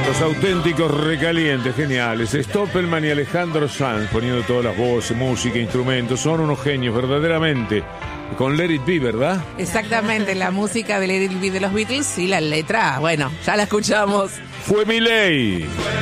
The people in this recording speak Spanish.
Los auténticos recalientes, geniales. Stoppelman y Alejandro Sanz poniendo todas las voces, música, instrumentos. Son unos genios, verdaderamente. Con Let It Be, ¿verdad? Exactamente, la música de Let It Be de los Beatles y la letra, bueno, ya la escuchamos. Fue mi ley.